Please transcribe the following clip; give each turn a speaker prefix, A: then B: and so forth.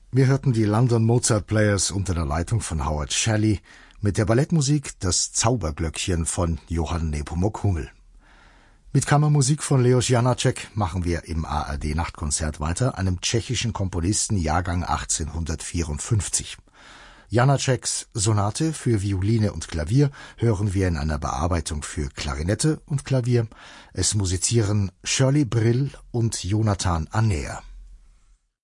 A: Wir hörten die London Mozart Players unter der Leitung von Howard Shelley mit der Ballettmusik Das Zauberglöckchen von Johann Nepomuk Hummel. Mit Kammermusik von Leos Janáček machen wir im ARD Nachtkonzert weiter, einem tschechischen Komponisten, Jahrgang 1854. Janáčeks Sonate für Violine und Klavier hören wir in einer Bearbeitung für Klarinette und Klavier. Es musizieren Shirley Brill und Jonathan Anner.